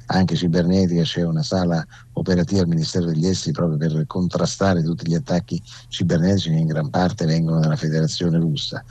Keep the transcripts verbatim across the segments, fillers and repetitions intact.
anche cibernetica. C'è una sala operativa al Ministero degli Esteri proprio per contrastare tutti gli attacchi cibernetici che in gran parte vengono dalla Federazione Russa.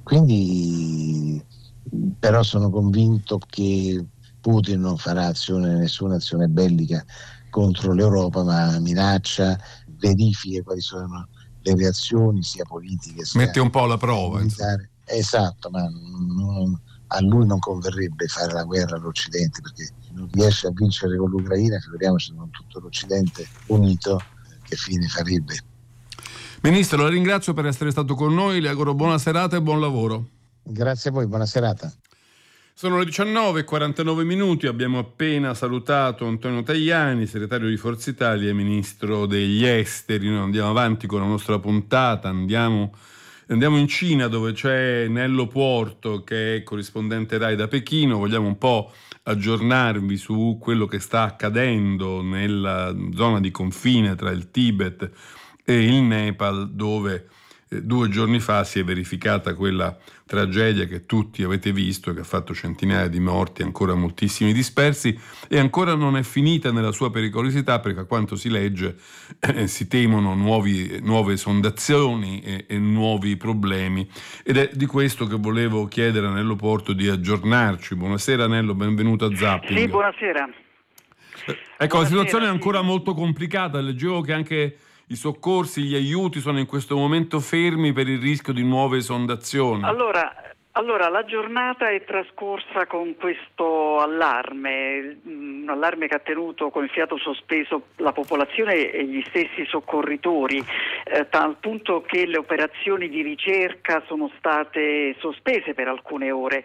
Quindi però sono convinto che Putin non farà azione, nessuna azione bellica contro l'Europa, ma minaccia, verifiche quali sono le reazioni sia politiche sia mette un po' alla prova, militari. Esatto, ma non, a lui non converrebbe fare la guerra all'Occidente, perché non riesce a vincere con l'Ucraina, figuriamoci con tutto l'Occidente unito, che fine farebbe. Ministro, la ringrazio per essere stato con noi, le auguro buona serata e buon lavoro. Grazie a voi, buona serata. Sono le diciannove e quarantanove minuti, abbiamo appena salutato Antonio Tajani, segretario di Forza Italia e ministro degli esteri. Noi andiamo avanti con la nostra puntata, andiamo, andiamo in Cina dove c'è Nello Puorto che è corrispondente Rai da Pechino. Vogliamo un po' aggiornarvi su quello che sta accadendo nella zona di confine tra il Tibet e il Nepal, dove eh, due giorni fa si è verificata quella tragedia che tutti avete visto, che ha fatto centinaia di morti, ancora moltissimi dispersi, e ancora non è finita nella sua pericolosità, perché a quanto si legge eh, si temono nuovi, nuove esondazioni e, e nuovi problemi, ed è di questo che volevo chiedere a Nello Puorto di aggiornarci. Buonasera Nello, benvenuto a Zapping. Sì, buonasera. Eh, ecco, buonasera, la situazione è ancora sì. molto complicata, leggevo che anche i soccorsi, gli aiuti sono in questo momento fermi per il rischio di nuove esondazioni. Allora, allora la giornata è trascorsa con questo allarme, un allarme che ha tenuto con il fiato sospeso la popolazione e gli stessi soccorritori, eh, tal punto che le operazioni di ricerca sono state sospese per alcune ore.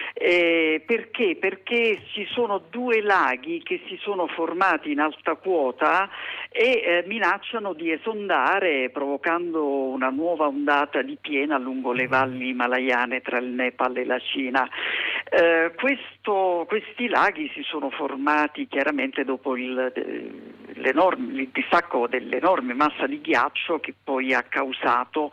Eh, perché? Perché ci sono due laghi che si sono formati in alta quota e eh, minacciano di esondare, provocando una nuova ondata di piena lungo le valli himalayane tra il Nepal e la Cina. Eh, questo, questi laghi si sono formati chiaramente dopo il, l'enorme, il distacco dell'enorme massa di ghiaccio che poi ha causato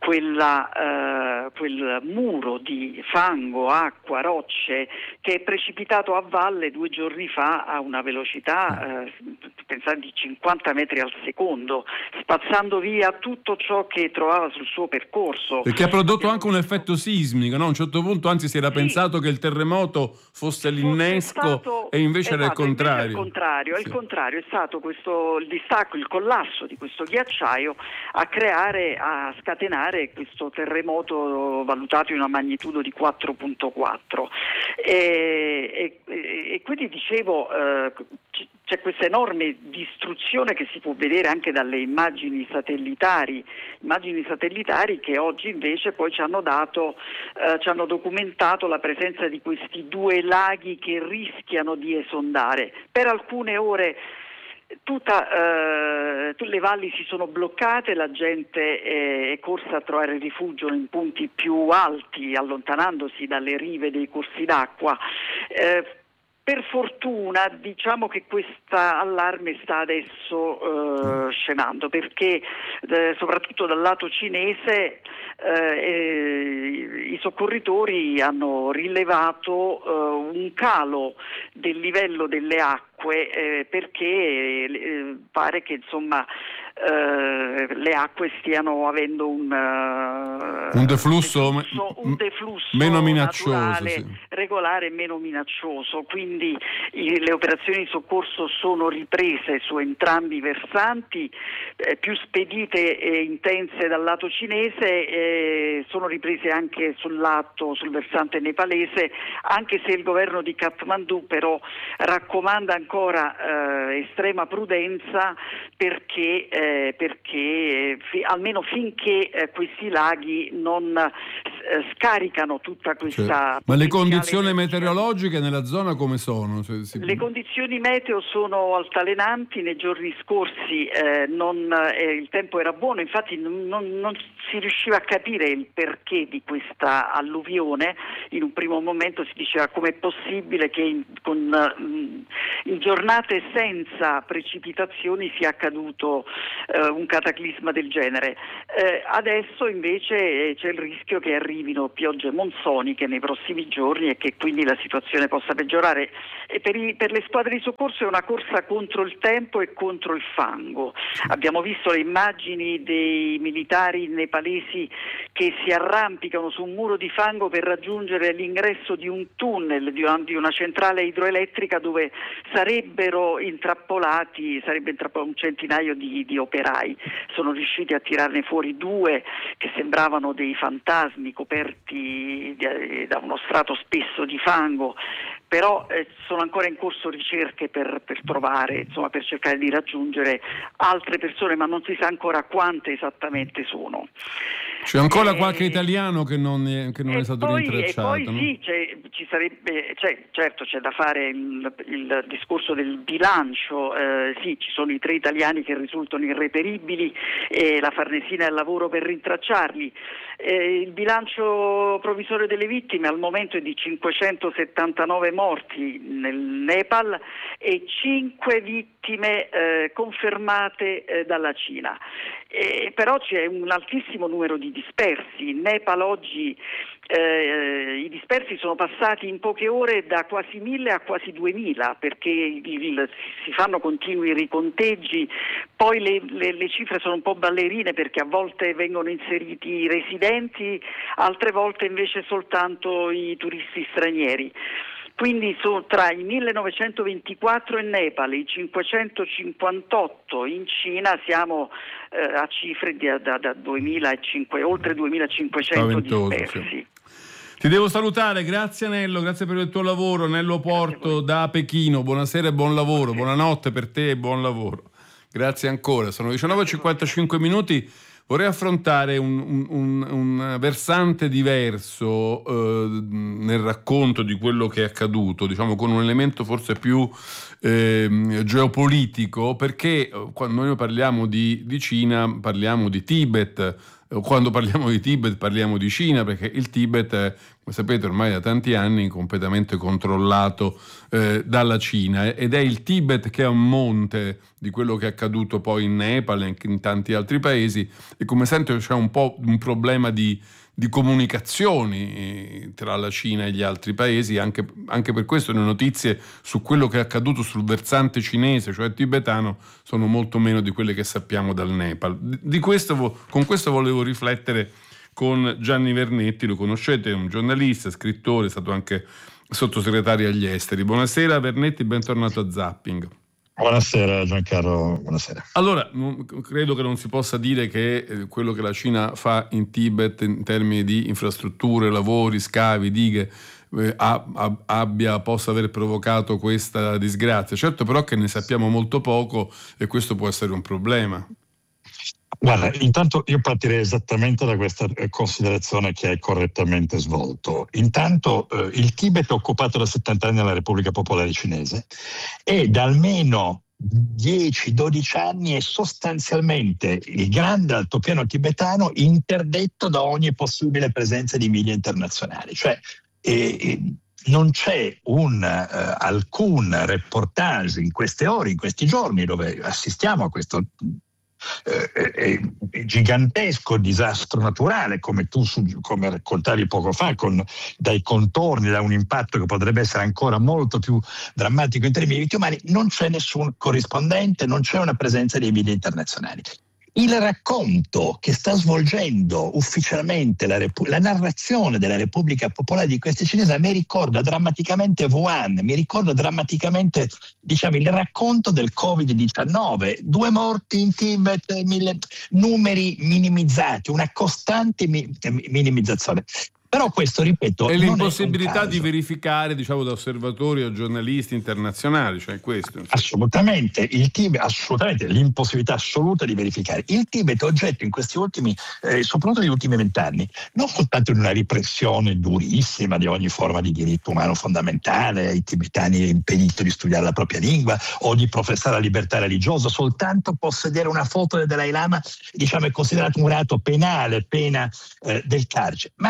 quella, eh, quel muro di fango, acqua, rocce che è precipitato a valle due giorni fa a una velocità eh, pensate di cinquanta metri al secondo, spazzando via tutto ciò che trovava sul suo percorso. Perché ha prodotto anche un effetto sismico, no? A un certo punto anzi si era sì. pensato che il terremoto fosse l'innesco stato, e invece esatto, era il contrario. Invece è il contrario, sì. è il contrario, è stato questo il distacco, il collasso di questo ghiacciaio a creare, a scatenare questo terremoto valutato in una magnitudo di quattro virgola quattro. E, e, e quindi dicevo, eh, c'è questa enorme distruzione che si può vedere anche dalle immagini satellitari, immagini satellitari che oggi invece poi ci hanno dato, eh, ci hanno documentato la presenza di questi due laghi che rischiano di esondare. Per alcune ore Tutta, eh, tutte le valli si sono bloccate, la gente è, è corsa a trovare rifugio in punti più alti, allontanandosi dalle rive dei corsi d'acqua. Eh, Per fortuna diciamo che questo allarme sta adesso eh, scemando, perché eh, soprattutto dal lato cinese eh, i soccorritori hanno rilevato eh, un calo del livello delle acque eh, perché eh, pare che insomma Uh, le acque stiano avendo un, uh, un deflusso, deflusso, un deflusso meno minaccioso, naturale, sì. regolare e meno minaccioso, quindi i, le operazioni di soccorso sono riprese su entrambi i versanti, eh, più spedite e intense dal lato cinese, eh, sono riprese anche sul lato, sul versante nepalese, anche se il governo di Kathmandu però raccomanda ancora eh, estrema prudenza perché eh, perché fi, almeno finché eh, questi laghi non eh, scaricano tutta questa cioè, ma le condizioni energia. meteorologiche nella zona come sono? Cioè, si... Le condizioni meteo sono altalenanti, nei giorni scorsi eh, non, eh, il tempo era buono, infatti non, non, non si riusciva a capire il perché di questa alluvione. In un primo momento si diceva com'è possibile che in, con, uh, in giornate senza precipitazioni sia accaduto uh, un cataclisma del genere. Uh, adesso invece c'è il rischio che arrivi arrivino piogge monsoniche nei prossimi giorni e che quindi la situazione possa peggiorare. E per, i, per le squadre di soccorso è una corsa contro il tempo e contro il fango. Abbiamo visto le immagini dei militari nepalesi che si arrampicano su un muro di fango per raggiungere l'ingresso di un tunnel, di una, di una centrale idroelettrica dove sarebbero intrappolati, sarebbe intrappolato un centinaio di, di operai. Sono riusciti a tirarne fuori due che sembravano dei fantasmi coperti da uno strato spesso di fango, però eh, sono ancora in corso ricerche per, per trovare, insomma, per cercare di raggiungere altre persone, ma non si sa ancora quante esattamente sono. C'è ancora qualche italiano che non è, che non è stato poi, rintracciato. E poi no? sì, c'è, ci sarebbe, c'è, certo c'è da fare il, il discorso del bilancio, eh, sì, ci sono i tre italiani che risultano irreperibili e la Farnesina è al lavoro per rintracciarli. Eh, il bilancio provvisorio delle vittime al momento è di cinquecentosettantanove morti nel Nepal e cinque vittime eh, confermate eh, dalla Cina. Eh, però c'è un altissimo numero di dispersi. In Nepal oggi eh, i dispersi sono passati in poche ore da quasi mille a quasi duemila, perché il, il, si fanno continui riconteggi, poi le, le, le cifre sono un po' ballerine perché a volte vengono inseriti i residenti, altre volte invece soltanto i turisti stranieri. Quindi su, tra i millenovecentoventiquattro in Nepal e i cinquecentocinquantotto in Cina siamo eh, a cifre di, da, da duemilacinquecento, oltre duemilacinquecento dispersi. Sì. Ti devo salutare, grazie Nello, grazie per il tuo lavoro. Nello Porto da Pechino, buonasera e buon lavoro, buonanotte per te e buon lavoro. Grazie ancora, sono diciannove e cinquantacinque minuti. Vorrei affrontare un, un, un versante diverso eh, nel racconto di quello che è accaduto, diciamo con un elemento forse più eh, geopolitico, perché quando noi parliamo di, di Cina parliamo di Tibet, quando parliamo di Tibet parliamo di Cina, perché il Tibet è, come sapete, ormai da tanti anni completamente controllato eh, dalla Cina, ed è il Tibet che è un monte di quello che è accaduto poi in Nepal e in tanti altri paesi, e come sempre c'è un po' un problema di, di comunicazioni tra la Cina e gli altri paesi. Anche, anche per questo le notizie su quello che è accaduto sul versante cinese, cioè tibetano, sono molto meno di quelle che sappiamo dal Nepal. Di questo, con questo volevo riflettere con Gianni Vernetti, lo conoscete, è un giornalista, scrittore, è stato anche sottosegretario agli esteri. Buonasera Vernetti, bentornato a Zapping. Buonasera Giancarlo, buonasera. Allora, non, credo che non si possa dire che eh, quello che la Cina fa in Tibet in termini di infrastrutture, lavori, scavi, dighe, eh, ab, abbia, possa aver provocato questa disgrazia. Certo però che ne sappiamo molto poco e questo può essere un problema. Guarda, intanto io partirei esattamente da questa considerazione che hai correttamente svolto. Intanto eh, il Tibet è occupato da settanta anni dalla Repubblica Popolare Cinese e da almeno dieci dodici anni è sostanzialmente il grande altopiano tibetano interdetto da ogni possibile presenza di media internazionali. Cioè eh, non c'è un, eh, alcun reportage in queste ore, in questi giorni, dove assistiamo a questo Eh, eh, gigantesco disastro naturale, come tu come raccontavi poco fa, con dai contorni, da un impatto che potrebbe essere ancora molto più drammatico in termini di vite umane. Non c'è nessun corrispondente, non c'è una presenza dei media internazionali. Il racconto che sta svolgendo ufficialmente la, Repu- la narrazione della Repubblica Popolare di questi cinesi a me ricorda drammaticamente Wuhan, mi ricorda drammaticamente, diciamo, il racconto del covid diciannove, due morti in Tibet, mille, numeri minimizzati, una costante mi- minimizzazione. Però questo, ripeto, è non l'impossibilità è di verificare, diciamo, da osservatori o giornalisti internazionali, cioè questo. Insomma. Assolutamente, il Tibet, assolutamente, l'impossibilità assoluta di verificare. Il Tibet è oggetto in questi ultimi, eh, soprattutto negli ultimi vent'anni, non soltanto di una repressione durissima di ogni forma di diritto umano fondamentale, ai tibetani è impedito di studiare la propria lingua o di professare la libertà religiosa, soltanto possedere una foto del Dalai Lama, diciamo, è considerato un reato penale, pena eh, del carcere. Ma il Tibet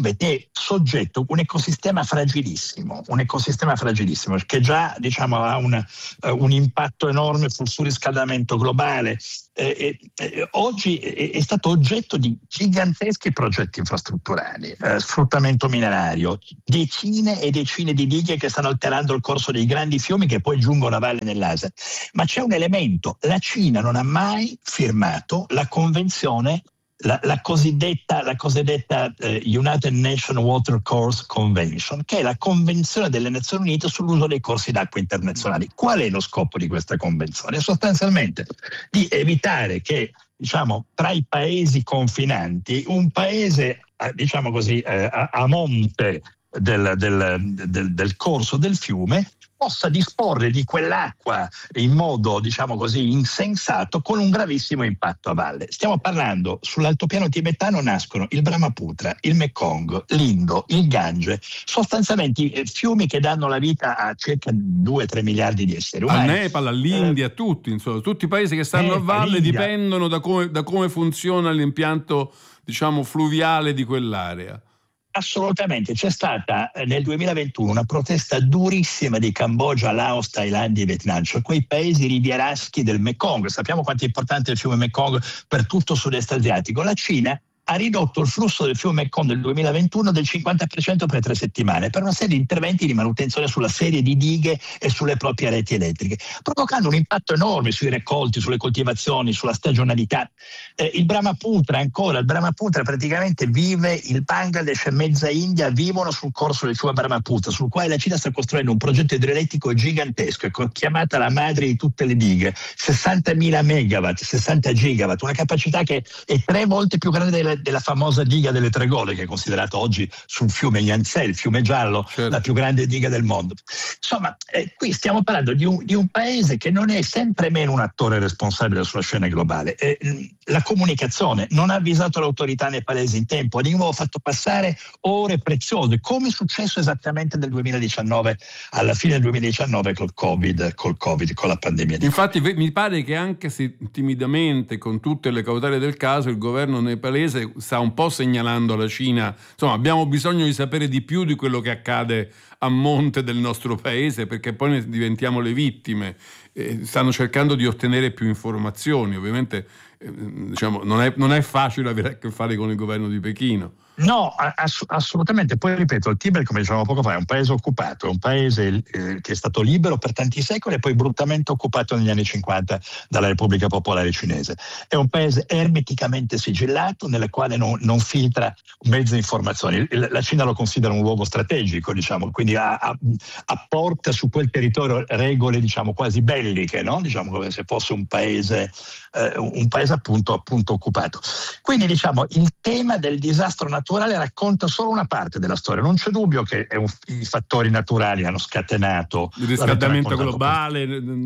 Tibet è soggetto un ecosistema fragilissimo, un ecosistema fragilissimo che già diciamo ha un, uh, un impatto enorme sul surriscaldamento globale. Eh, eh, oggi è, è stato oggetto di giganteschi progetti infrastrutturali, eh, sfruttamento minerario, decine e decine di dighe che stanno alterando il corso dei grandi fiumi che poi giungono a valle nell'Asia. Ma c'è un elemento: la Cina non ha mai firmato la convenzione, la, la cosiddetta, la cosiddetta eh, United Nations Water Course Convention, che è la convenzione delle Nazioni Unite sull'uso dei corsi d'acqua internazionali. Qual è lo scopo di questa convenzione? Sostanzialmente di evitare che, diciamo, tra i paesi confinanti, un paese, diciamo così, eh, a, a monte del, del, del, del corso del fiume possa disporre di quell'acqua in modo, diciamo così, insensato, con un gravissimo impatto a valle. Stiamo parlando, sull'altopiano tibetano nascono il Brahmaputra, il Mekong, l'Indo, il Gange, sostanzialmente eh, fiumi che danno la vita a circa due tre miliardi di esseri umani. Al Nepal, all'India, eh, tutti, insomma, tutti i paesi che stanno Nepal, a valle India. dipendono da come, da come funziona l'impianto, diciamo, fluviale di quell'area. Assolutamente, c'è stata nel duemilaventuno una protesta durissima di Cambogia, Laos, Thailandia e Vietnam, cioè quei paesi rivieraschi del Mekong. Sappiamo quanto è importante il fiume Mekong per tutto il sud-est asiatico. La Cina ha ridotto il flusso del fiume Mekong del duemilaventuno del cinquanta per cento per tre settimane per una serie di interventi di manutenzione sulla serie di dighe e sulle proprie reti elettriche, provocando un impatto enorme sui raccolti, sulle coltivazioni, sulla stagionalità. Eh, il Brahmaputra ancora, il Brahmaputra praticamente vive, il Bangladesh e mezza India vivono sul corso del fiume Brahmaputra, sul quale la Cina sta costruendo un progetto idroelettrico gigantesco, chiamata la madre di tutte le dighe, sessantamila megawatt, sessanta gigawatt, una capacità che è tre volte più grande della della famosa diga delle Tre Gole, che è considerata oggi sul fiume Yangtze, il fiume giallo, certo, la più grande diga del mondo. Insomma, eh, qui stiamo parlando di un, di un paese che non è sempre meno un attore responsabile sulla scena globale. Eh, la comunicazione non ha avvisato le autorità nepalesi in tempo, ha di nuovo fatto passare ore preziose, come è successo esattamente nel duemiladiciannove, alla fine del duemiladiciannove col Covid, col Covid, con la pandemia. Infatti mi pare che anche se timidamente, con tutte le cautele del caso, il governo nepalese sta un po' segnalando alla Cina, insomma, abbiamo bisogno di sapere di più di quello che accade a monte del nostro paese, perché poi ne diventiamo le vittime. Eh, stanno cercando di ottenere più informazioni. Ovviamente eh, diciamo, non è, non è facile avere a che fare con il governo di Pechino. No, ass- assolutamente. Poi ripeto, il Tibet, come dicevamo poco fa, è un paese occupato, è un paese eh, che è stato libero per tanti secoli e poi brutalmente occupato negli anni cinquanta dalla Repubblica Popolare Cinese. È un paese ermeticamente sigillato, nel quale non, non filtra mezze informazioni. La Cina lo considera un luogo strategico, diciamo, quindi ha, ha, apporta su quel territorio regole, diciamo, quasi belliche, no? Diciamo come se fosse un paese, eh, un paese appunto, appunto occupato. Quindi, diciamo, il tema del disastro naturale racconta solo una parte della storia. Non c'è dubbio che è un, i fattori naturali hanno scatenato il riscaldamento globale,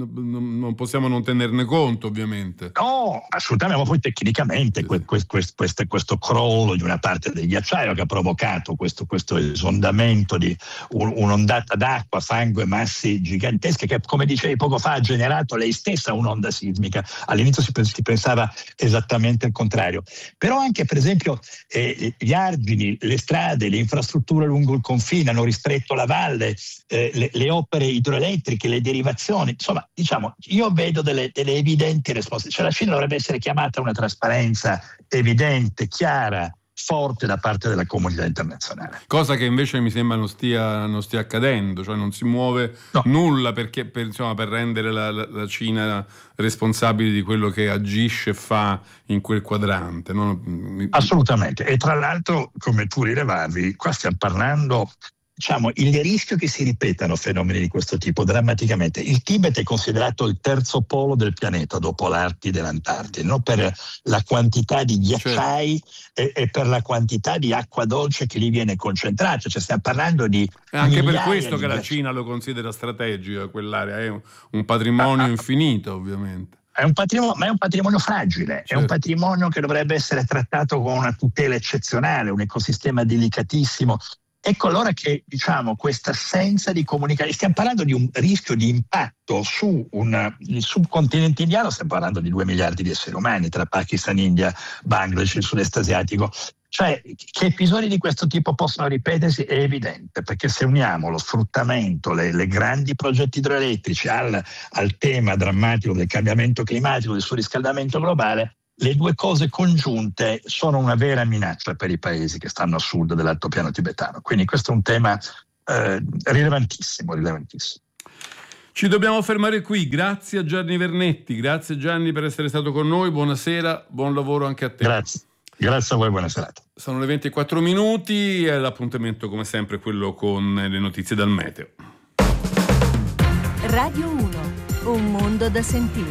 non possiamo non tenerne conto, ovviamente. No, assolutamente, ma poi tecnicamente que, que, que, questo, questo crollo di una parte del ghiacciaio che ha provocato questo, questo esondamento di un, un'ondata d'acqua, fango e massi gigantesche che, come dicevi poco fa, ha generato lei stessa un'onda sismica. All'inizio si, si pensava esattamente il contrario. Però anche, per esempio, eh, gli argini, le strade, le infrastrutture lungo il confine hanno ristretto la valle, eh, le, le opere idroelettriche, le derivazioni. Insomma, diciamo, io vedo delle, delle evidenti responsabilità. Cioè, la Cina dovrebbe essere chiamata a una trasparenza evidente, chiara, forte da parte della comunità internazionale. Cosa che invece mi sembra non stia, non stia accadendo, cioè non si muove no. nulla perché, per, insomma, per rendere la, la, la Cina responsabile di quello che agisce e fa in quel quadrante. No? Assolutamente, e tra l'altro, come tu rilevavi, qua stiamo parlando, diciamo, il rischio che si ripetano fenomeni di questo tipo drammaticamente. Il Tibet è considerato il terzo polo del pianeta dopo l'Artide e l'Antartide, no? Per la quantità di ghiacciai e, e per la quantità di acqua dolce che lì viene concentrata. Cioè, stiamo parlando di è anche per questo che la Cina lo considera strategico, quell'area è un, un patrimonio ah, infinito, ovviamente. È un patrimonio, ma è un patrimonio fragile, certo. È un patrimonio che dovrebbe essere trattato con una tutela eccezionale, un ecosistema delicatissimo. Ecco allora che, diciamo, questa assenza di comunicazione, stiamo parlando di un rischio di impatto su un, il subcontinente indiano, stiamo parlando di due miliardi di esseri umani tra Pakistan, India, Bangladesh, il sud-est asiatico. Cioè, che episodi di questo tipo possono ripetersi è evidente, perché se uniamo lo sfruttamento, le, le grandi progetti idroelettrici al, al tema drammatico del cambiamento climatico, del surriscaldamento globale, le due cose congiunte sono una vera minaccia per i paesi che stanno a sud dell'altopiano tibetano. Quindi questo è un tema eh, rilevantissimo, rilevantissimo. Ci dobbiamo fermare qui. Grazie a Gianni Vernetti, grazie Gianni per essere stato con noi, buonasera, buon lavoro anche a te. Grazie. Grazie a voi, buona serata. Sono le ventiquattro minuti e l'appuntamento come sempre è quello con le notizie dal meteo. Radio uno, un mondo da sentire.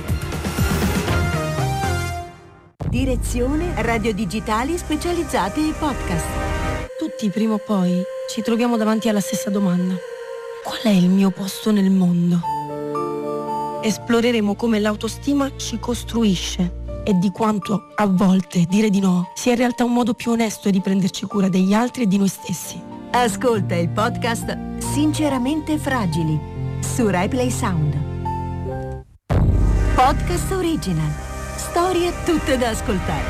Direzione Radio Digitali Specializzate e Podcast. Tutti prima o poi ci troviamo davanti alla stessa domanda. Qual è il mio posto nel mondo? Esploreremo come l'autostima ci costruisce e di quanto, a volte, dire di no sia in realtà un modo più onesto di prenderci cura degli altri e di noi stessi. Ascolta il podcast Sinceramente Fragili su RaiPlay Sound. Podcast Original. Storie tutte da ascoltare.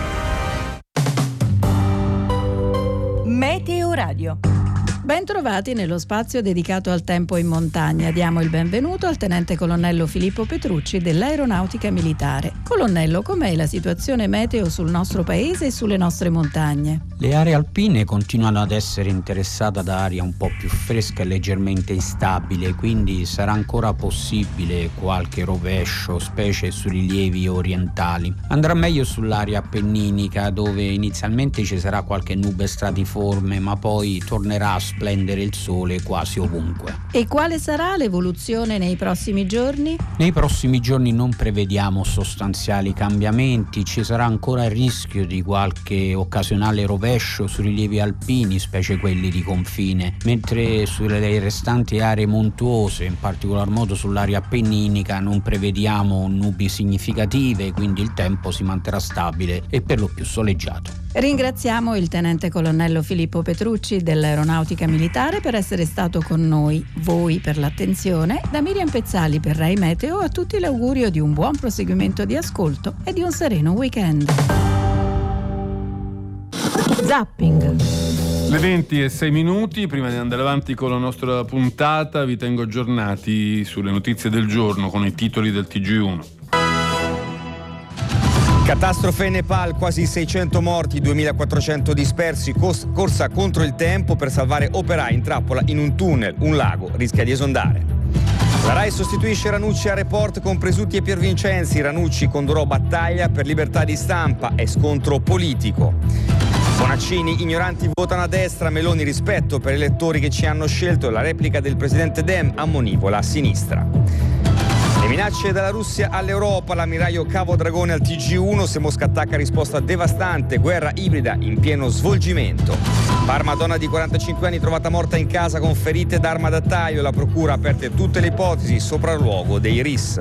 Meteo Radio. Bentrovati nello spazio dedicato al tempo in montagna. Diamo il benvenuto al tenente colonnello Filippo Petrucci dell'Aeronautica Militare. Colonnello, com'è la situazione meteo sul nostro paese e sulle nostre montagne? Le aree alpine continuano ad essere interessate da aria un po' più fresca e leggermente instabile, quindi sarà ancora possibile qualche rovescio, specie sui rilievi orientali. Andrà meglio sull'area appenninica, dove inizialmente ci sarà qualche nube stratiforme, ma poi tornerà a splendere il sole quasi ovunque. E quale sarà l'evoluzione nei prossimi giorni? Nei prossimi giorni non prevediamo sostanziali cambiamenti, ci sarà ancora il rischio di qualche occasionale rovescio sui rilievi alpini, specie quelli di confine, mentre sulle restanti aree montuose, in particolar modo sull'area appenninica, non prevediamo nubi significative, quindi il tempo si manterrà stabile e per lo più soleggiato. Ringraziamo il tenente colonnello Filippo Petrucci dell'Aeronautica Militare per essere stato con noi, voi per l'attenzione, da Miriam Pezzali per Rai Meteo, a tutti l'augurio di un buon proseguimento di ascolto e di un sereno weekend. Zapping. Le venti e sei minuti, prima di andare avanti con la nostra puntata vi tengo aggiornati sulle notizie del giorno con i titoli del T G uno. Catastrofe in Nepal, quasi seicento morti, duemilaquattrocento dispersi, cos- corsa contro il tempo per salvare operai in trappola in un tunnel, un lago rischia di esondare. La Rai sostituisce Ranucci a Report con Presutti e Piervincenzi, Ranucci condurrò battaglia per libertà di stampa e scontro politico. Bonaccini, ignoranti votano a destra, Meloni rispetto per i elettori che ci hanno scelto, la replica del presidente Dem ammonivola a sinistra. Le minacce dalla Russia all'Europa, l'ammiraglio Cavo Dragone al T G uno, se Mosca attacca risposta devastante, guerra ibrida in pieno svolgimento. Parma, donna di quarantacinque anni trovata morta in casa con ferite d'arma da taglio, la procura ha aperte tutte le ipotesi, sopralluogo dei R I S.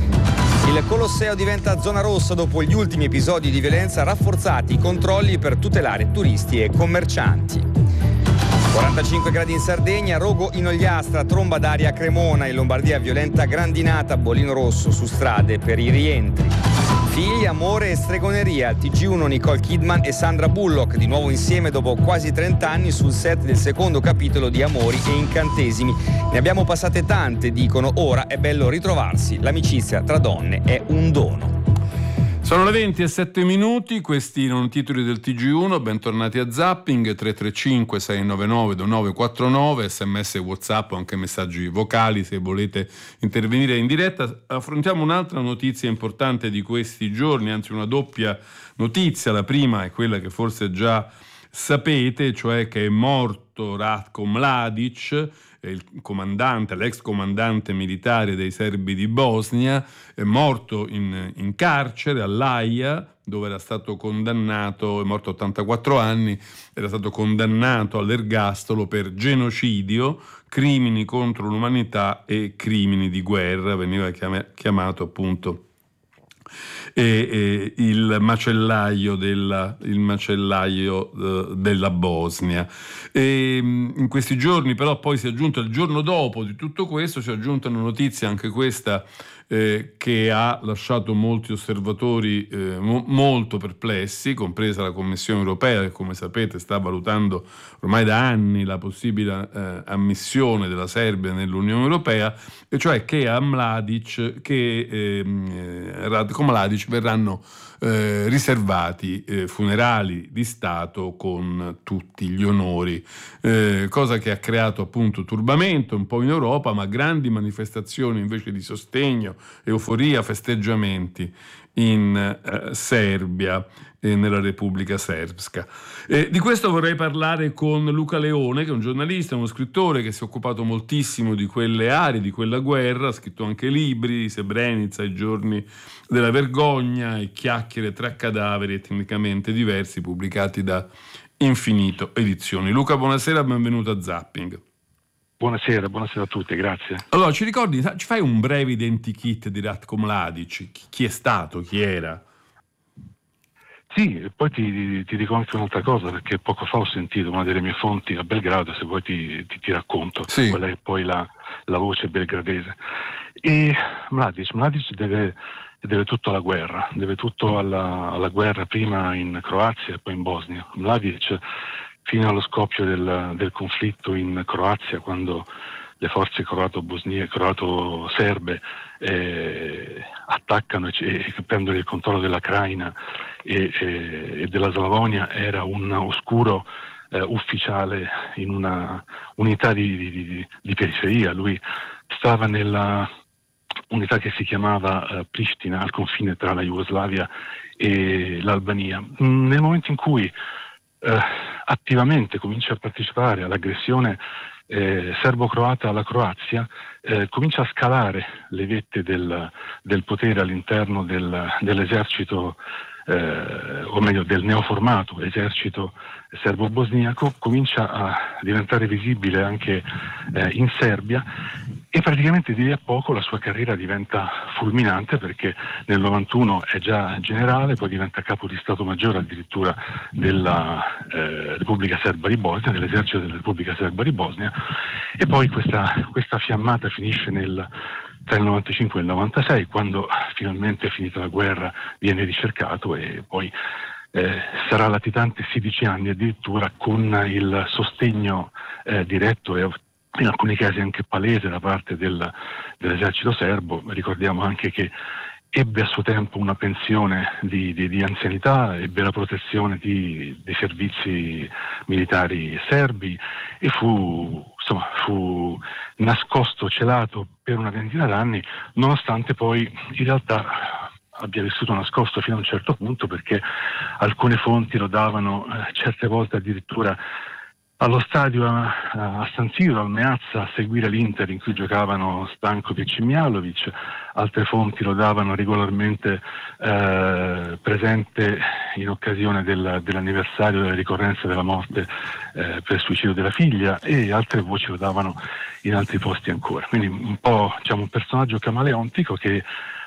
Il Colosseo diventa zona rossa dopo gli ultimi episodi di violenza, rafforzati i controlli per tutelare turisti e commercianti. quarantacinque gradi in Sardegna, rogo in Ogliastra, tromba d'aria a Cremona, in Lombardia violenta grandinata, bollino rosso su strade per i rientri. Figli, amore e stregoneria, al T G uno Nicole Kidman e Sandra Bullock, di nuovo insieme dopo quasi trenta anni sul set del secondo capitolo di Amori e Incantesimi. Ne abbiamo passate tante, dicono, ora è bello ritrovarsi, l'amicizia tra donne è un dono. Sono le venti e sette minuti, questi erano i titoli del T G uno, bentornati a Zapping, tre tre cinque sei nove nove due nove quattro nove, sms, whatsapp o anche messaggi vocali se volete intervenire in diretta. Affrontiamo un'altra notizia importante di questi giorni, anzi una doppia notizia. La prima è quella che forse già sapete, cioè che è morto Ratko Mladic, il comandante, l'ex comandante militare dei serbi di Bosnia, è morto in, in carcere all'Aia, dove era stato condannato, è morto a ottantaquattro anni, era stato condannato all'ergastolo per genocidio, crimini contro l'umanità e crimini di guerra, veniva chiamato appunto E, e il macellaio della, il macellaio uh, della Bosnia. E, in questi giorni però poi si è aggiunto, il giorno dopo di tutto questo si è aggiunta una notizia, anche questa eh, che ha lasciato molti osservatori eh, mo- molto perplessi, compresa la Commissione europea, che come sapete sta valutando ormai da anni la possibile eh, ammissione della Serbia nell'Unione Europea, e cioè che a Mladic, che eh, Ratko Mladic verranno eh, riservati eh, funerali di Stato con tutti gli onori, eh, cosa che ha creato appunto turbamento un po' in Europa, ma grandi manifestazioni invece di sostegno, euforia, festeggiamenti in eh, Serbia e nella Repubblica Srpska. Eh, di questo vorrei parlare con Luca Leone, che è un giornalista, uno scrittore che si è occupato moltissimo di quelle aree, di quella guerra, ha scritto anche libri, Srebrenica, I giorni della vergogna, e Chiacchiere tra cadaveri, etnicamente diversi, pubblicati da Infinito Edizioni. Luca, buonasera, benvenuto a Zapping. Buonasera, buonasera a tutti, grazie. Allora, ci ricordi, ci fai un breve identikit di Ratko Mladic? Chi, chi è stato, chi era? Sì, e poi ti, ti dico anche un'altra cosa, perché poco fa ho sentito una delle mie fonti a Belgrado, se vuoi ti, ti, ti racconto, sì. Quella è poi la, la voce belgradese. E Mladic, Mladic deve, deve tutto alla guerra, deve tutto alla, alla guerra prima in Croazia e poi in Bosnia. Mladic, fino allo scoppio del, del conflitto in Croazia, quando le forze croato-bosnie, croato-serbe eh, attaccano e, e prendono il controllo della Craina e, e, e della Slavonia, era un oscuro eh, ufficiale in una unità di, di, di, di periferia. Lui stava nella unità che si chiamava eh, Pristina, al confine tra la Jugoslavia e l'Albania. Nel momento in cui eh, attivamente comincia a partecipare all'aggressione Eh, serbo-croata alla Croazia, eh, comincia a scalare le vette del, del potere all'interno del, dell'esercito, eh, o meglio del neoformato esercito serbo-bosniaco, comincia a diventare visibile anche eh, in Serbia, e praticamente di lì a poco la sua carriera diventa fulminante, perché nel novantuno è già generale, poi diventa capo di Stato Maggiore addirittura della eh, Repubblica Serba di Bosnia, dell'esercito della Repubblica Serba di Bosnia, e poi questa, questa fiammata finisce nel, tra il novantacinque e il novantasei, quando finalmente, finita la guerra, viene ricercato e poi Eh, sarà latitante sedici anni addirittura, con il sostegno eh, diretto e in alcuni casi anche palese da parte del, dell'esercito serbo. Ricordiamo anche che ebbe a suo tempo una pensione di, di, di anzianità, ebbe la protezione di, dei servizi militari serbi e fu, insomma, fu nascosto, celato per una ventina d'anni, nonostante poi in realtà abbia vissuto nascosto fino a un certo punto, perché alcune fonti lo davano eh, certe volte addirittura allo stadio a, a San Siro, al Meazza, a seguire l'Inter in cui giocavano Stankovic e Mihajlovic. Altre fonti lo davano regolarmente eh, presente in occasione del, dell'anniversario della ricorrenza della morte eh, per suicidio della figlia, e altre voci lo davano in altri posti ancora. Quindi un po', diciamo, un personaggio camaleontico che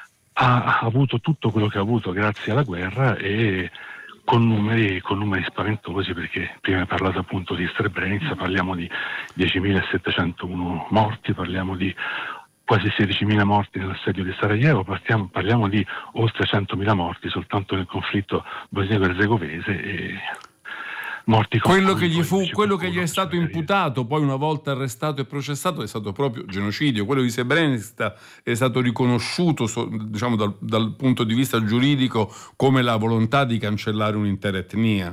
ha avuto tutto quello che ha avuto grazie alla guerra, e con numeri, con numeri spaventosi, perché prima hai parlato appunto di Srebrenica, parliamo di diecimilasettecentouno morti, parliamo di quasi sedicimila morti nell'assedio di Sarajevo, parliamo, parliamo di oltre centomila morti soltanto nel conflitto bosniaco-erzegovese, e morti con quello che gli fu quello che gli è stato imputato poi, una volta arrestato e processato, è stato proprio genocidio. Quello di Srebrenica è stato riconosciuto, diciamo, dal, dal punto di vista giuridico come la volontà di cancellare un'intera etnia.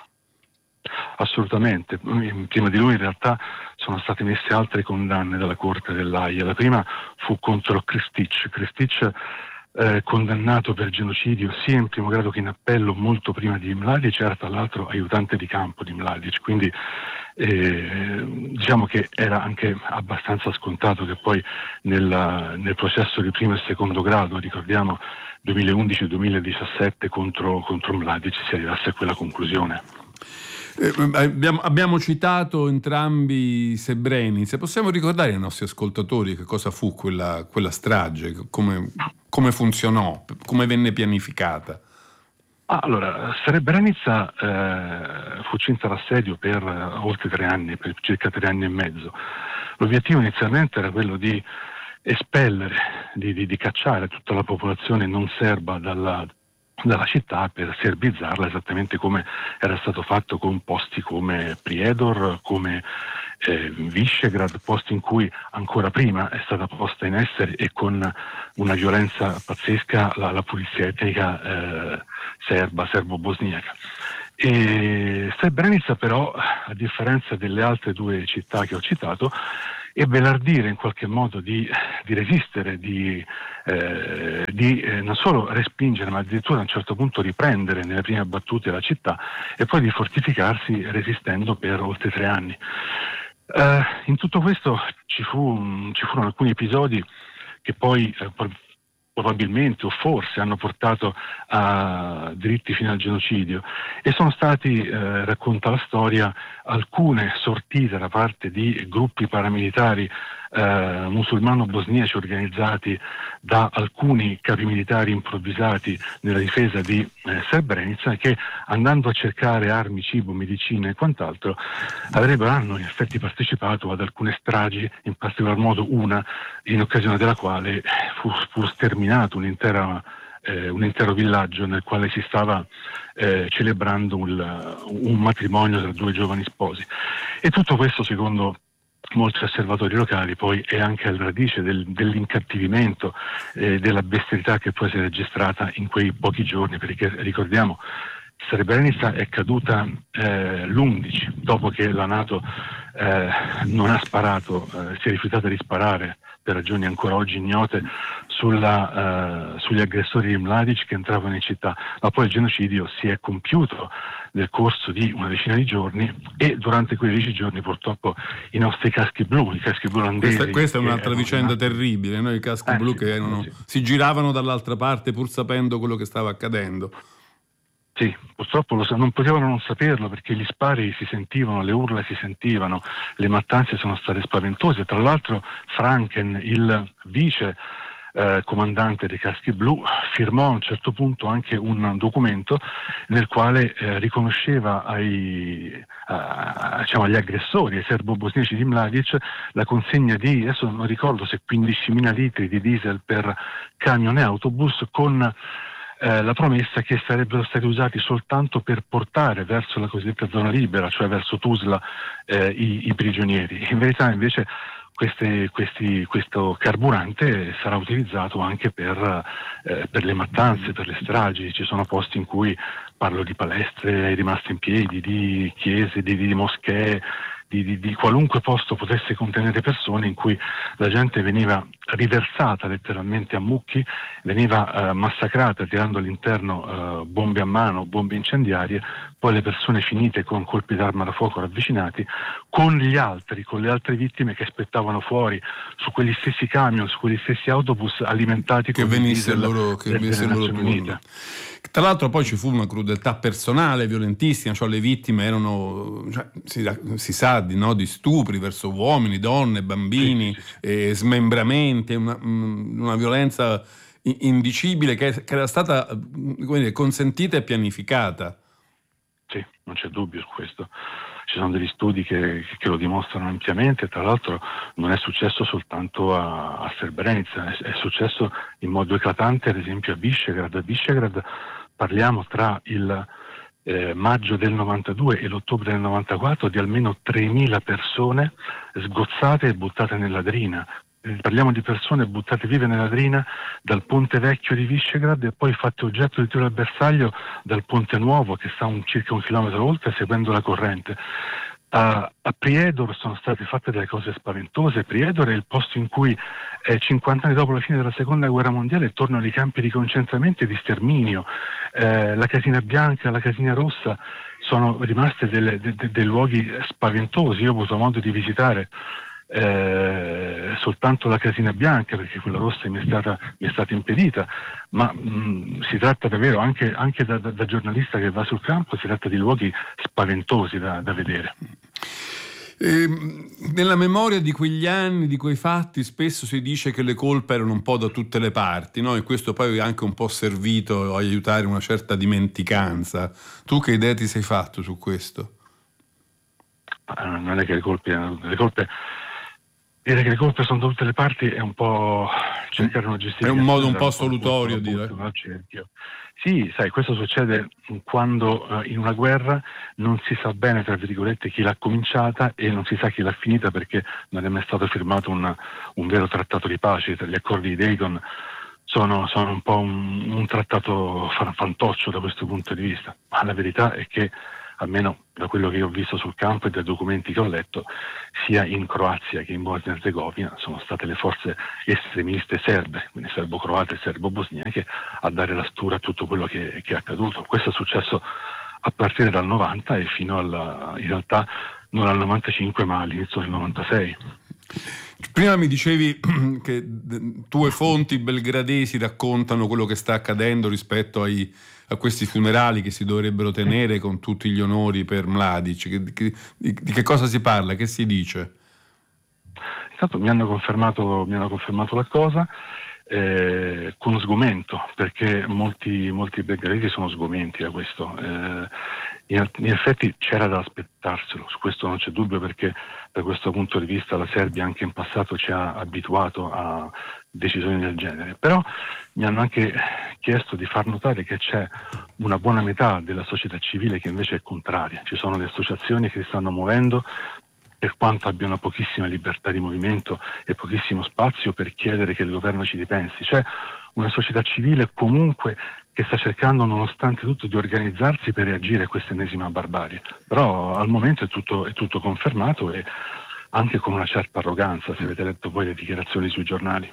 Assolutamente. Prima di lui in realtà sono state messe altre condanne dalla Corte dell'Aia. La prima fu contro Kristic. Kristic Eh, condannato per genocidio sia in primo grado che in appello molto prima di Mladic, era tra l'altro aiutante di campo di Mladic, quindi eh, diciamo che era anche abbastanza scontato che poi nella, nel processo di primo e secondo grado, ricordiamo duemilaundici duemiladiciassette, contro, contro Mladic si arrivasse a quella conclusione. Eh, abbiamo, abbiamo citato entrambi Srebrenica. Possiamo ricordare ai nostri ascoltatori che cosa fu quella, quella strage, come, come funzionò, come venne pianificata? Ah, allora, Srebrenica eh, fu cinta d'assedio per oltre tre anni, per circa tre anni e mezzo. L'obiettivo inizialmente era quello di espellere, di, di, di cacciare tutta la popolazione non serba dalla, dalla città per serbizzarla, esattamente come era stato fatto con posti come Prijedor, come eh, Visegrad, posti in cui ancora prima è stata posta in essere, e con una violenza pazzesca, la, la pulizia etnica eh, serba, serbo-bosniaca. E Srebrenica però, a differenza delle altre due città che ho citato, ebbe l'ardire in qualche modo di, di resistere, di, eh, di eh, non solo respingere, ma addirittura a un certo punto riprendere nelle prime battute la città, e poi di fortificarsi resistendo per oltre tre anni. Eh, in tutto questo ci, fu, ci furono alcuni episodi che poi eh, probabilmente o forse hanno portato a diritti fino al genocidio, e sono stati, eh, racconta la storia, alcune sortite da parte di gruppi paramilitari eh, musulmano-bosniaci organizzati da alcuni capi militari improvvisati nella difesa di eh, Srebrenica, che andando a cercare armi, cibo, medicine e quant'altro avrebbero hanno in effetti partecipato ad alcune stragi, in particolar modo una in occasione della quale fu, fu sterminato un'intera Eh, un intero villaggio nel quale si stava eh, celebrando un, un matrimonio tra due giovani sposi. E tutto questo, secondo molti osservatori locali, poi è anche alla radice del, dell'incattivimento, eh, della bestialità che poi si è registrata in quei pochi giorni, perché ricordiamo, Srebrenica è caduta eh, l'undici, dopo che la NATO eh, non ha sparato, eh, si è rifiutata di sparare per ragioni ancora oggi ignote sulla, uh, sugli aggressori di Mladic che entravano in città, ma poi il genocidio si è compiuto nel corso di una decina di giorni, e durante quei dieci giorni purtroppo i nostri caschi blu, i caschi blu olandesi... Questa, questa è un'altra vicenda nati... terribile, no? I caschi eh, blu sì, che erano, sì. si giravano dall'altra parte pur sapendo quello che stava accadendo. Sì, purtroppo lo, non potevano non saperlo, perché gli spari si sentivano, le urla si sentivano, le mattanze sono state spaventose. Tra l'altro Franken, il vice eh, comandante dei caschi blu, firmò a un certo punto anche un documento nel quale eh, riconosceva ai, a, diciamo, agli aggressori, ai serbo-bosniaci di Mladic, la consegna di, adesso non ricordo se quindicimila litri di diesel per camion e autobus, con Eh, la promessa che sarebbero stati usati soltanto per portare verso la cosiddetta zona libera, cioè verso Tuzla, eh, i, i prigionieri. In verità invece queste, questi, questo carburante sarà utilizzato anche per, eh, per le mattanze, per le stragi. Ci sono posti in cui, parlo di palestre rimaste in piedi, di chiese, di, di moschee, Di, di, di qualunque posto potesse contenere persone, in cui la gente veniva riversata letteralmente a mucchi, veniva eh, massacrata tirando all'interno eh, bombe a mano, bombe incendiarie, poi le persone finite con colpi d'arma da fuoco ravvicinati, con gli altri, con le altre vittime che aspettavano fuori su quegli stessi camion, su quegli stessi autobus alimentati che con venisse il loro, che venisse loro turno. Tra l'altro poi ci fu una crudeltà personale violentissima, cioè le vittime erano, cioè, si, si sa di, no, di stupri verso uomini, donne, bambini, sì, sì, sì. Eh, smembramenti, una, una violenza indicibile che, che era stata, come dire, consentita e pianificata. Sì, non c'è dubbio su questo. Ci sono degli studi che, che lo dimostrano ampiamente. Tra l'altro non è successo soltanto a, a Srebrenica, è, è successo in modo eclatante ad esempio a Visegrad. A Visegrad parliamo tra il eh, maggio del novantadue e l'ottobre del novantaquattro di almeno tremila persone sgozzate e buttate nella Drina. Parliamo di persone buttate vive nella Drina dal ponte vecchio di Visegrad e poi fatte oggetto di tiro al bersaglio dal ponte nuovo, che sta un, circa un chilometro oltre, seguendo la corrente. A, a Prijedor sono state fatte delle cose spaventose. Prijedor è il posto in cui eh, cinquanta anni dopo la fine della seconda guerra mondiale tornano i campi di concentramento e di sterminio. Eh, la Casina Bianca, la Casina Rossa sono rimaste delle, de, de, dei luoghi spaventosi. Io ho avuto modo di visitare Eh, soltanto la Casina Bianca, perché quella rossa mi è stata, mi è stata impedita, ma mh, si tratta davvero, anche, anche da, da, da giornalista che va sul campo, si tratta di luoghi spaventosi da, da vedere. Eh, nella memoria di quegli anni, di quei fatti, spesso si dice che le colpe erano un po' da tutte le parti, no? E questo poi è anche un po' servito a aiutare una certa dimenticanza. Tu che idea ti sei fatto su questo? Non è che le colpe, le colpe Dire che le colpe sono da tutte le parti è un po' cercare una giustificazione. È un modo un po' solutorio dire. Sì, sai, questo succede quando uh, in una guerra non si sa bene, tra virgolette, chi l'ha cominciata e non si sa chi l'ha finita, perché non è mai stato firmato una, un vero trattato di pace. Gli accordi di Dayton sono, sono un po' un, un trattato fantoccio da questo punto di vista, ma la verità è che, almeno da quello che io ho visto sul campo e dai documenti che ho letto, sia in Croazia che in Bosnia e Erzegovina sono state le forze estremiste serbe, quindi serbo-croate e serbo-bosniache, a dare la stura a tutto quello che, che è accaduto. Questo è successo a partire dal novanta e fino alla, in realtà non al novantacinque ma all'inizio del novantasei. Prima mi dicevi che tue fonti belgradesi raccontano quello che sta accadendo rispetto ai, a questi funerali che si dovrebbero tenere con tutti gli onori per Mladic. Che, che, di, di che cosa si parla? Che si dice? Intanto mi hanno confermato, mi hanno confermato la cosa eh, con sgomento, perché molti, molti belgradesi sono sgomenti da questo. Eh, in, in effetti c'era da aspettarselo, su questo non c'è dubbio, perché da questo punto di vista la Serbia anche in passato ci ha abituato a decisioni del genere, però mi hanno anche chiesto di far notare che c'è una buona metà della società civile che invece è contraria. Ci sono le associazioni che si stanno muovendo, per quanto abbiano pochissima libertà di movimento e pochissimo spazio, per chiedere che il governo ci ripensi. C'è una società civile comunque che sta cercando, nonostante tutto, di organizzarsi per reagire a questa ennesima barbarie, però al momento è tutto, è tutto confermato, e anche con una certa arroganza, se avete letto poi le dichiarazioni sui giornali.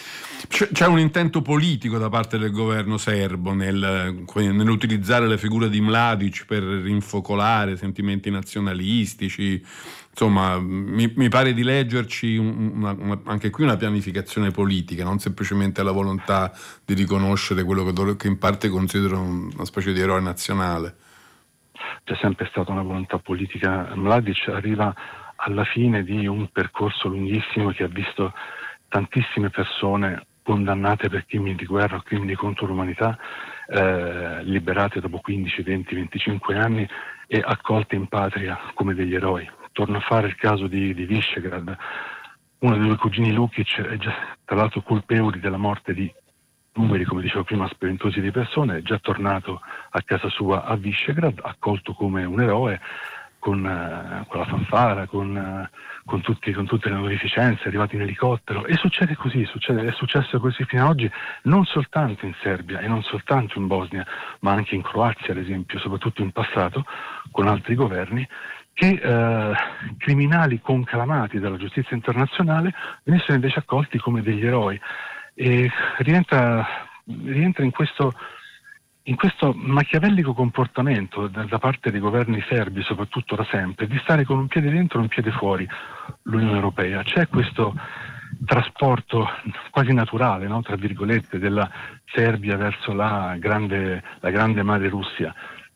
C'è un intento politico da parte del governo serbo nel, nell'utilizzare la figura di Mladic per rinfocolare sentimenti nazionalistici. Insomma, mi, mi pare di leggerci una, una, anche qui una pianificazione politica, non semplicemente la volontà di riconoscere quello che, che in parte considero una specie di eroe nazionale. C'è sempre stata una volontà politica. Mladic arriva alla fine di un percorso lunghissimo che ha visto tantissime persone condannate per crimini di guerra o crimini contro l'umanità, eh, liberate dopo quindici, venti, venticinque anni e accolte in patria come degli eroi. Torno a fare il caso di, di Visegrad. Uno dei due cugini Lukic è già, tra l'altro, colpevoli della morte di numeri, come dicevo prima, spaventosi di persone, è già tornato a casa sua a Visegrad, accolto come un eroe, con, uh, con la fanfara, con, uh, con, tutti, con tutte le onorificenze, è arrivato in elicottero, e succede così, succede, è successo così fino ad oggi, non soltanto in Serbia e non soltanto in Bosnia, ma anche in Croazia, ad esempio, soprattutto in passato, con altri governi, che uh, criminali conclamati dalla giustizia internazionale venissero invece accolti come degli eroi, e rientra, rientra in questo In questo machiavellico comportamento da, da parte dei governi serbi, soprattutto da sempre, di stare con un piede dentro e un piede fuori l'Unione Europea. C'è questo trasporto quasi naturale, no, tra virgolette, della Serbia verso la grande, la grande madre Russia.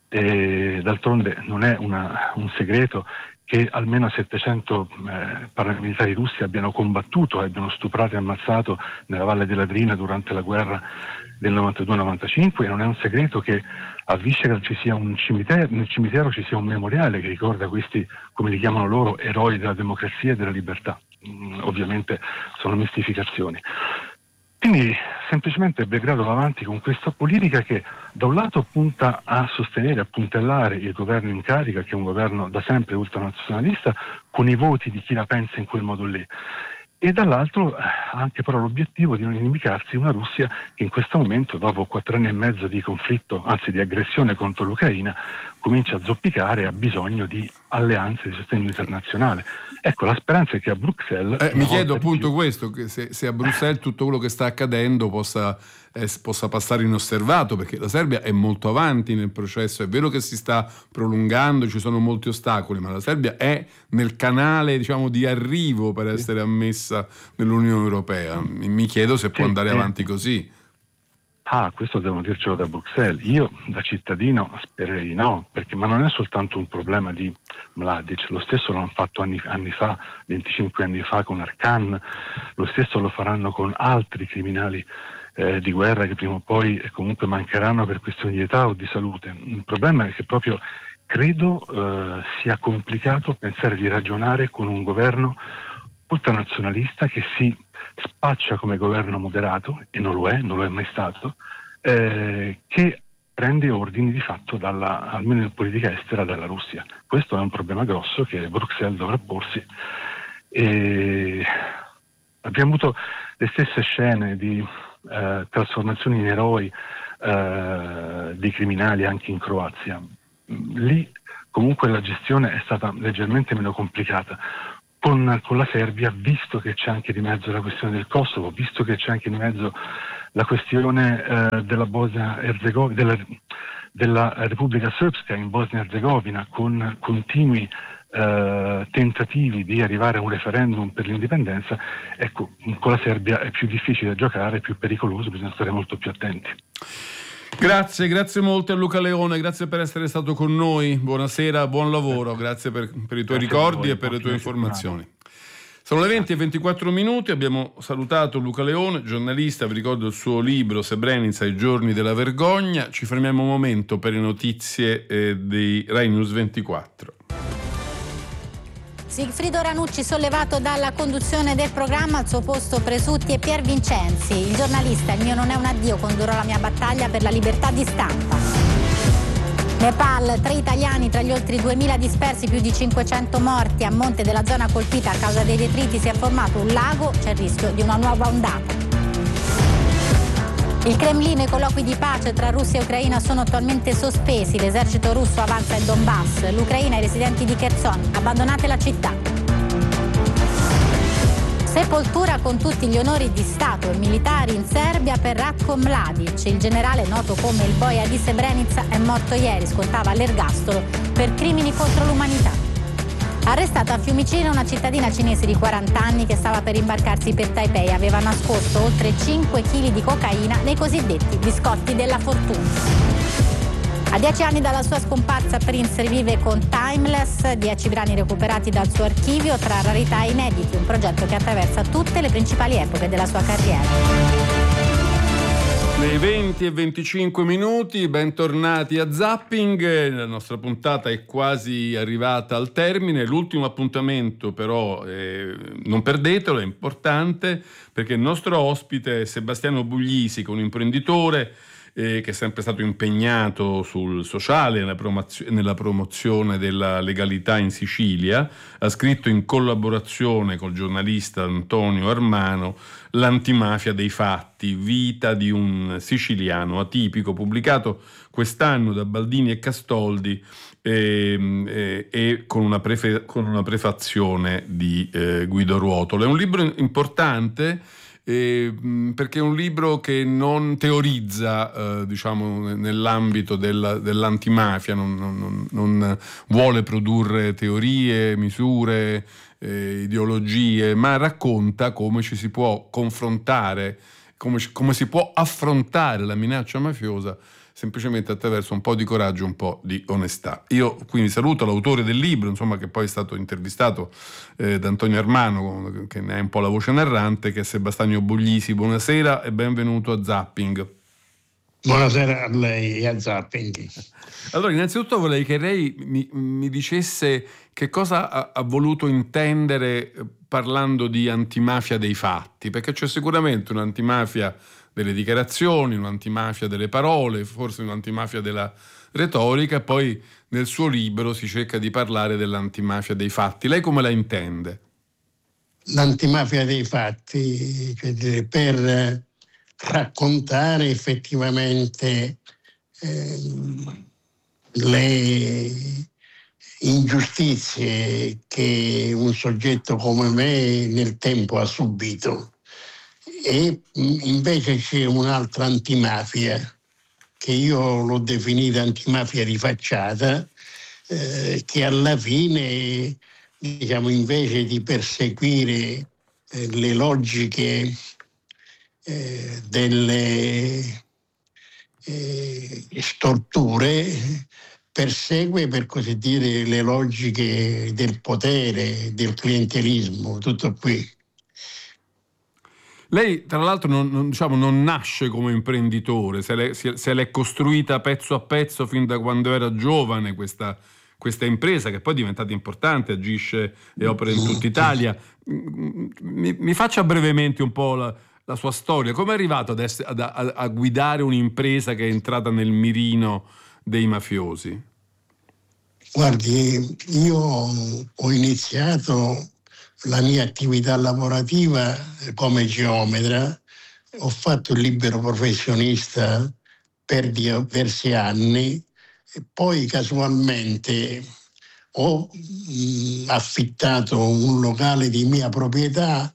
E d'altronde non è una, un segreto che almeno settecento eh, paramilitari russi abbiano combattuto, abbiano stuprato e ammazzato nella Valle della Drina durante la guerra del novantadue novantacinque, e non è un segreto che a Visegrad ci sia un cimitero, nel cimitero ci sia un memoriale che ricorda questi, come li chiamano loro, eroi della democrazia e della libertà. Mm, ovviamente sono mistificazioni. Quindi semplicemente Belgrado va avanti con questa politica che da un lato punta a sostenere, a puntellare il governo in carica, che è un governo da sempre ultranazionalista, con i voti di chi la pensa in quel modo lì, e dall'altro ha anche però l'obiettivo di non inimicarsi una Russia che in questo momento, dopo quattro anni e mezzo di conflitto, anzi di aggressione contro l'Ucraina, comincia a zoppicare e ha bisogno di alleanze di sostegno internazionale. Ecco, la speranza è che a Bruxelles... Eh, mi chiedo appunto più... questo, che se, se a Bruxelles tutto quello che sta accadendo possa, eh, possa passare inosservato, perché la Serbia è molto avanti nel processo. È vero che si sta prolungando, ci sono molti ostacoli, ma la Serbia è nel canale, diciamo, di arrivo per essere ammessa nell'Unione Europea. Mi chiedo se può andare avanti così. Ah, questo devono dircelo da Bruxelles. Io da cittadino spererei di no, perché ma non è soltanto un problema di Mladic, lo stesso l'hanno fatto anni, anni fa, venticinque anni fa con Arkan, lo stesso lo faranno con altri criminali eh, di guerra che prima o poi eh, comunque mancheranno per questioni di età o di salute. Il problema è che proprio credo eh, sia complicato pensare di ragionare con un governo ultranazionalista che si spaccia come governo moderato, e non lo è, non lo è mai stato, eh, che prende ordini di fatto, dalla, almeno in politica estera, dalla Russia. Questo è un problema grosso che Bruxelles dovrà porsi. E abbiamo avuto le stesse scene di eh, trasformazioni in eroi eh, dei criminali anche in Croazia. Lì comunque la gestione è stata leggermente meno complicata. Con, con la Serbia, visto che c'è anche di mezzo la questione del Kosovo, visto che c'è anche di mezzo la questione eh, della Bosnia-Erzegovina, della, della Repubblica Srpska in Bosnia-Herzegovina, con continui eh, tentativi di arrivare a un referendum per l'indipendenza, ecco, con la Serbia è più difficile giocare, è più pericoloso, bisogna stare molto più attenti. Grazie, grazie molto a Luca Leone, grazie per essere stato con noi, buonasera, buon lavoro, grazie per, per i tuoi grazie ricordi e per le tue informazioni. Sono le venti e ventiquattro minuti, abbiamo salutato Luca Leone, giornalista, vi ricordo il suo libro Srebrenica, i giorni della vergogna, ci fermiamo un momento per le notizie eh, di Rai News ventiquattro. Sigfrido Ranucci sollevato dalla conduzione del programma, al suo posto Presutti e Pier Vincenzi. Il giornalista, il mio non è un addio, condurrò la mia battaglia per la libertà di stampa. Nepal, tre italiani tra gli oltre duemila dispersi, più di cinquecento morti. A monte della zona colpita a causa dei detriti si è formato un lago, c'è il rischio di una nuova ondata. Il Cremlino, i colloqui di pace tra Russia e Ucraina sono attualmente sospesi. L'esercito russo avanza in Donbass. L'Ucraina e i residenti di Kherson, abbandonate la città. Sepoltura con tutti gli onori di Stato e militari in Serbia per Ratko Mladic. Il generale, noto come il boia di Srebrenica, è morto ieri, scontava l'ergastolo per crimini contro l'umanità. Arrestata a Fiumicino una cittadina cinese di quaranta anni che stava per imbarcarsi per Taipei. Aveva nascosto oltre cinque chili di cocaina nei cosiddetti biscotti della fortuna. A dieci anni dalla sua scomparsa, Prince rivive con Timeless, dieci brani recuperati dal suo archivio tra rarità e inediti, un progetto che attraversa tutte le principali epoche della sua carriera. Le venti e venticinque minuti, bentornati a Zapping, la nostra puntata è quasi arrivata al termine, l'ultimo appuntamento però eh, non perdetelo, è importante perché il nostro ospite è Sebastiano Buglisi, un imprenditore eh, che è sempre stato impegnato sul sociale, nella, promozio- nella promozione della legalità in Sicilia, ha scritto in collaborazione col giornalista Antonio Armano L'antimafia dei fatti, vita di un siciliano atipico, pubblicato quest'anno da Baldini e Castoldi e, e, e con, una prefe, con una prefazione di eh, Guido Ruotolo. È un libro importante eh, perché è un libro che non teorizza eh, diciamo nell'ambito della, dell'antimafia, non, non, non vuole produrre teorie, misure, Eh, ideologie, ma racconta come ci si può confrontare, come, come si può affrontare la minaccia mafiosa semplicemente attraverso un po' di coraggio, un po' di onestà. Io quindi saluto l'autore del libro, insomma, che poi è stato intervistato eh, da Antonio Armano, che ne è un po' la voce narrante, che è Sebastiano Buglisi. Buonasera e benvenuto a Zapping. Buonasera a lei e a Zapping. Allora, innanzitutto vorrei che lei mi, mi dicesse che cosa ha, ha voluto intendere parlando di antimafia dei fatti, perché c'è sicuramente un'antimafia delle dichiarazioni, un'antimafia delle parole, forse un'antimafia della retorica, e poi nel suo libro si cerca di parlare dell'antimafia dei fatti. Lei come la intende? L'antimafia dei fatti, cioè dire, per raccontare effettivamente eh, le ingiustizie che un soggetto come me nel tempo ha subito. E invece c'è un'altra antimafia che io l'ho definita antimafia di facciata, eh, che alla fine, diciamo, invece di perseguire eh, le logiche eh, delle eh, storture, persegue, per così dire, le logiche del potere, del clientelismo, tutto qui. Lei, tra l'altro, non, non, diciamo, non nasce come imprenditore, se, le, se, se l'è costruita pezzo a pezzo fin da quando era giovane questa, questa impresa, che poi è diventata importante, agisce e opera in tutta Italia. mi, mi faccia brevemente un po' la, la sua storia. Come è arrivato ad essere, ad, a, a guidare un'impresa che è entrata nel mirino dei mafiosi? Guardi, io ho iniziato la mia attività lavorativa come geometra, ho fatto il libero professionista per diversi anni e poi casualmente ho mh, affittato un locale di mia proprietà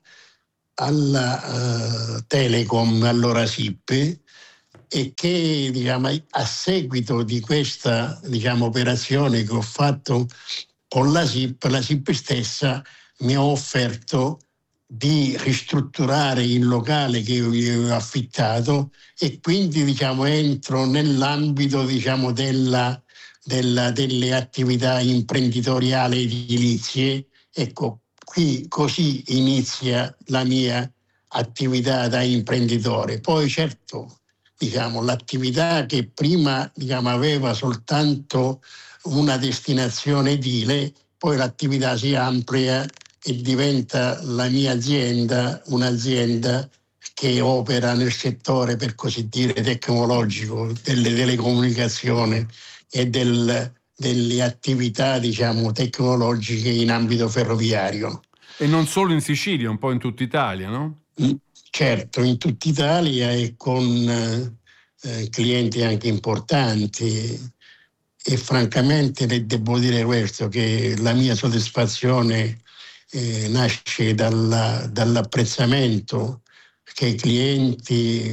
alla uh, Telecom, allora S I P, e che diciamo, a seguito di questa diciamo, operazione che ho fatto con la S I P, la S I P stessa mi ha offerto di ristrutturare il locale che io gli avevo affittato e quindi diciamo, entro nell'ambito diciamo, della, della, delle attività imprenditoriali edilizie. Ecco, qui così inizia la mia attività da imprenditore. Poi certo, diciamo, l'attività che prima diciamo, aveva soltanto una destinazione edile, poi l'attività si amplia e diventa la mia azienda un'azienda che opera nel settore, per così dire, tecnologico, delle telecomunicazioni e del, delle attività diciamo, tecnologiche in ambito ferroviario. E non solo in Sicilia, un po' in tutta Italia, no? Certo, in tutta Italia e con eh, clienti anche importanti e francamente le devo dire questo, che la mia soddisfazione eh, nasce dalla, dall'apprezzamento che i clienti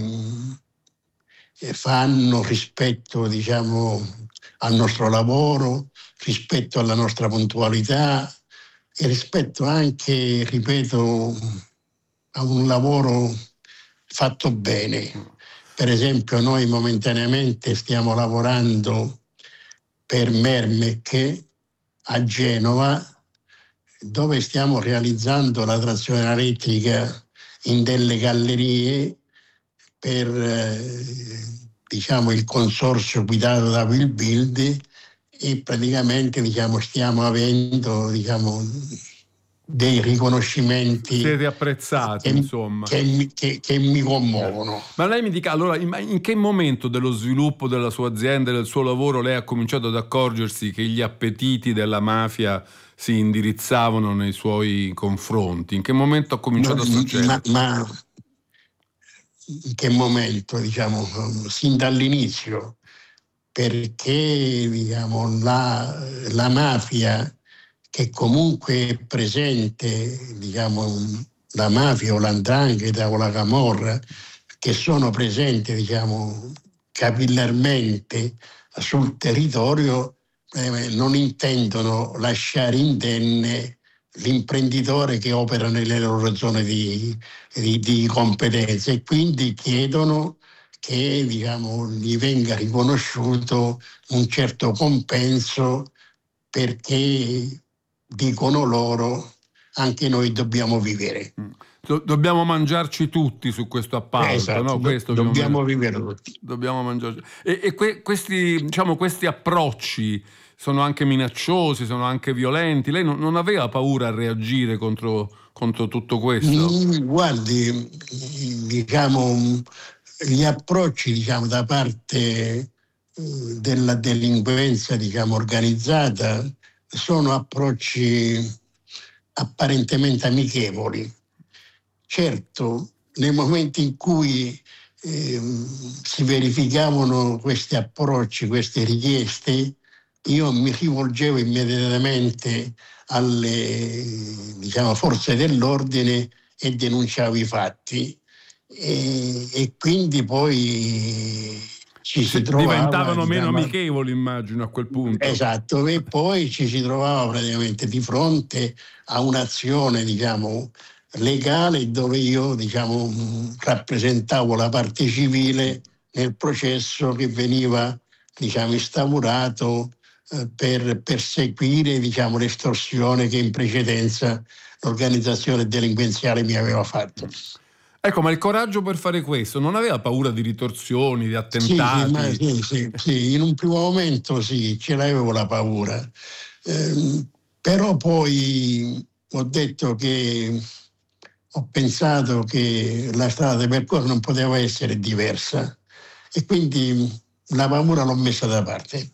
eh, fanno rispetto diciamo, al nostro lavoro, rispetto alla nostra puntualità e rispetto anche, ripeto, a un lavoro fatto bene. Per esempio noi momentaneamente stiamo lavorando per Mermec a Genova, dove stiamo realizzando la trazione elettrica in delle gallerie per eh, diciamo, il consorzio guidato da Webuild e praticamente diciamo, stiamo avendo diciamo, dei riconoscimenti. Siete apprezzati, che, insomma. Che, che, che mi commuovono. Ma lei mi dica, allora, in, in che momento dello sviluppo della sua azienda e del suo lavoro lei ha cominciato ad accorgersi che gli appetiti della mafia si indirizzavano nei suoi confronti? In che momento ha cominciato no, a succedere? Ma, ma in che momento? Diciamo, sin dall'inizio, perché diciamo, la, la mafia che comunque è presente, diciamo, la mafia o l'andrangheta o la camorra, che sono presenti, diciamo, capillarmente sul territorio, eh, non intendono lasciare indenne l'imprenditore che opera nelle loro zone di, di, di competenza e quindi chiedono che diciamo, gli venga riconosciuto un certo compenso perché dicono loro anche noi dobbiamo vivere. Do- dobbiamo mangiarci tutti su questo appalto, esatto, no? Questo dobbiamo vivere tutti. Dobbiamo mangiarci. E, e que- questi, diciamo, questi approcci sono anche minacciosi, sono anche violenti. Lei non, non aveva paura a reagire contro, contro tutto questo? Mm, guardi, diciamo, gli approcci diciamo, da parte della delinquenza diciamo, organizzata sono approcci apparentemente amichevoli. Certo, nei momenti in cui eh, si verificavano questi approcci, queste richieste, io mi rivolgevo immediatamente alle diciamo, forze dell'ordine e denunciavo i fatti. E, e quindi poi ci si trovava, diventavano diciamo, meno amichevoli, immagino, a quel punto. Esatto, e poi ci si trovava praticamente di fronte a un'azione diciamo legale dove io diciamo rappresentavo la parte civile nel processo che veniva diciamo instaurato eh, per perseguire diciamo l'estorsione che in precedenza l'organizzazione delinquenziale mi aveva fatto. Ecco, ma il coraggio per fare questo, non aveva paura di ritorsioni, di attentati? Sì, ma sì, sì, sì, in un primo momento sì, ce l'avevo la paura, eh, però poi ho detto che ho pensato che la strada del percorso non poteva essere diversa e quindi la paura l'ho messa da parte.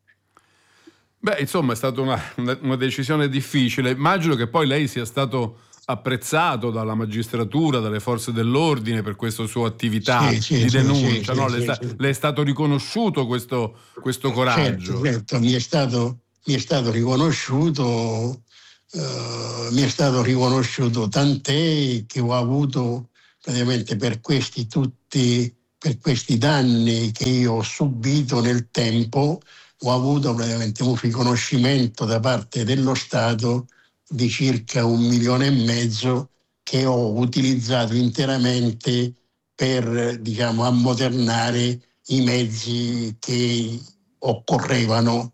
Beh, insomma, è stata una, una, una decisione difficile. Immagino che poi lei sia stato apprezzato dalla magistratura, dalle forze dell'ordine per questa sua attività sì, sì, di sì, denuncia, sì, no? sì, le, sta, sì. le è stato riconosciuto questo, questo coraggio? Certo, certo, mi è stato, mi è stato riconosciuto, uh, mi è stato riconosciuto tant'è che ho avuto praticamente per questi tutti, per questi danni che io ho subito nel tempo, ho avuto praticamente un riconoscimento da parte dello Stato di circa un milione e mezzo che ho utilizzato interamente per, diciamo, ammodernare i mezzi che occorrevano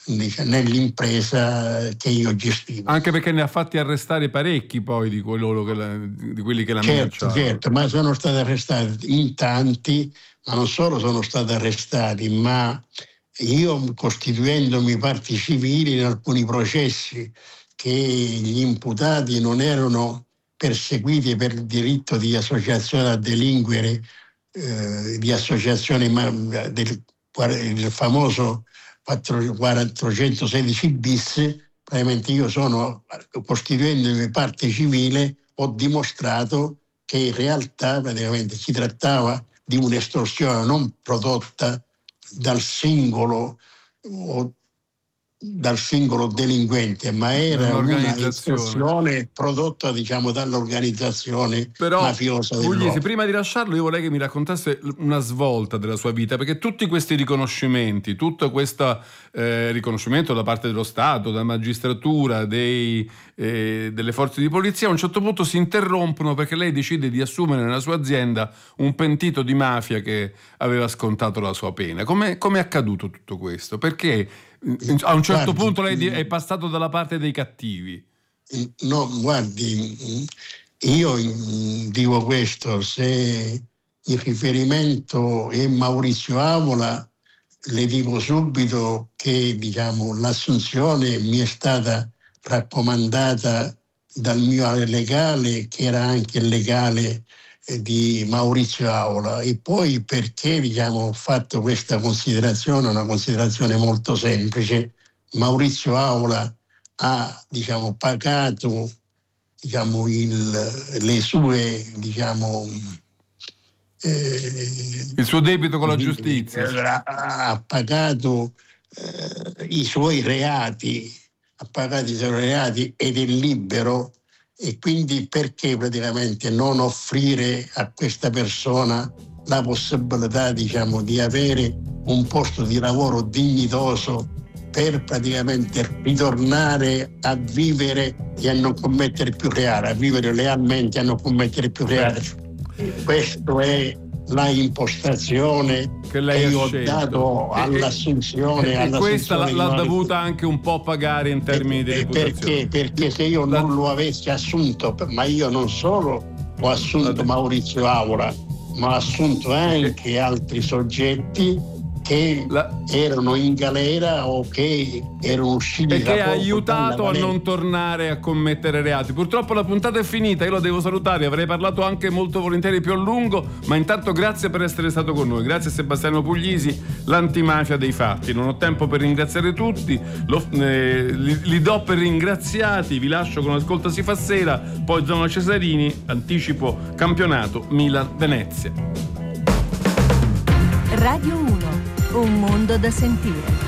nell'impresa che io gestivo. Anche perché ne ha fatti arrestare parecchi poi di, quello che la, di quelli che l'hanno certo, minacciato. Certo, ma sono stati arrestati in tanti, ma non solo sono stati arrestati, ma io costituendomi parti civili in alcuni processi che gli imputati non erano perseguiti per il diritto di associazione a delinquere, eh, di associazione del, del famoso quattrocentosedici bis, praticamente io sono, costituendomi parte civile, ho dimostrato che in realtà praticamente si trattava di un'estorsione non prodotta dal singolo o dal singolo delinquente, ma era una estorsione prodotta, diciamo, dall'organizzazione Però, mafiosa. Puglisi, prima di lasciarlo io vorrei che mi raccontasse una svolta della sua vita, perché tutti questi riconoscimenti, tutto questo eh, riconoscimento da parte dello Stato, della magistratura, dei, eh, delle forze di polizia, a un certo punto si interrompono perché lei decide di assumere nella sua azienda un pentito di mafia che aveva scontato la sua pena. Come è accaduto tutto questo? Perché a un certo guardi, punto lei è passato dalla parte dei cattivi? No, guardi, io dico questo, se il riferimento è Maurizio Avola, le dico subito che, diciamo, l'assunzione mi è stata raccomandata dal mio legale, che era anche il legale di Maurizio Avola, e poi perché, diciamo, ho fatto questa considerazione, una considerazione molto semplice. Maurizio Avola ha, diciamo, pagato, diciamo, il, le sue, diciamo, eh, il suo debito con la giustizia, ha, ha pagato eh, i suoi reati, ha pagato i suoi reati ed è libero. E quindi perché praticamente non offrire a questa persona la possibilità, diciamo, di avere un posto di lavoro dignitoso per praticamente ritornare a vivere e a non commettere più reati, a vivere lealmente e a non commettere più reati. Questo è la impostazione che lei che io ha ho scelto. dato all'assunzione. E, e, e questa l'ha, l'ha dovuta anche un po' pagare in termini di reputazione. Perché? Perché se io la... non lo avessi assunto, ma io non solo ho assunto la... Maurizio Avola, ma ho assunto anche altri soggetti che la... erano in galera o che erano usciti e da che ha poco aiutato a non tornare a commettere reati. Purtroppo la puntata è finita, io lo devo salutare, avrei parlato anche molto volentieri più a lungo, ma intanto grazie per essere stato con noi. Grazie a Sebastiano Puglisi, l'antimafia dei fatti. Non ho tempo per ringraziare tutti, lo, eh, li, li do per ringraziati. Vi lascio con Ascolta si fa sera, poi Zona Cesarini, anticipo campionato Milan-Venezia. Radio uno, un mondo da sentire.